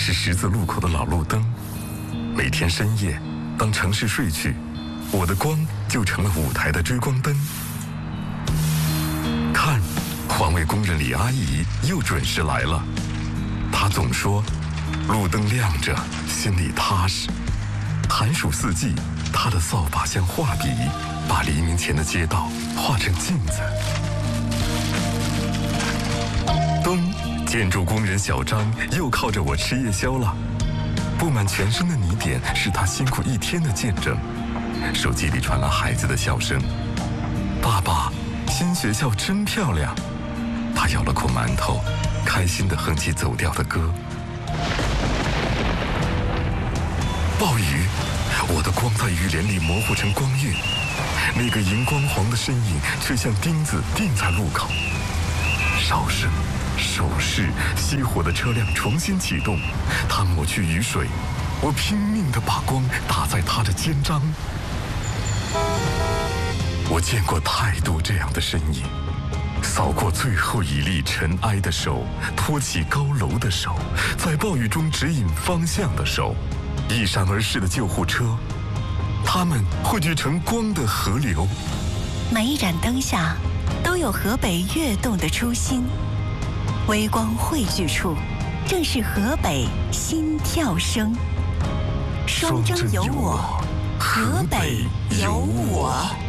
是十字路口的老路灯。每天深夜，当城市睡去，我的光就成了舞台的追光灯。看，环卫工人李阿姨又准时来了。她总说，路灯亮着，心里踏实。寒暑四季，她的扫把像画笔，把黎明前的街道画成镜子。冬，建筑工人小张又靠着我吃夜宵了。布满全身的泥点是他辛苦一天的见证。手机里传来孩子的笑声：“爸爸，新学校真漂亮。”他咬了口馒头，开心地哼起走调的歌。暴雨，我的光在雨帘里模糊成光晕，那个荧光黄的身影却像钉子钉在路口。哨声、手势，熄火的车辆重新启动，他抹去雨水，我拼命地把光打在他的肩章。我见过太多这样的身影，扫过最后一粒尘埃的手，托起高楼的手，在暴雨中指引方向的手，一闪而逝的救护车，它们汇聚成光的河流。 每一盏灯下都有河北跃动的初心，微光汇聚处，正是河北心跳声。双征有我，河北有我。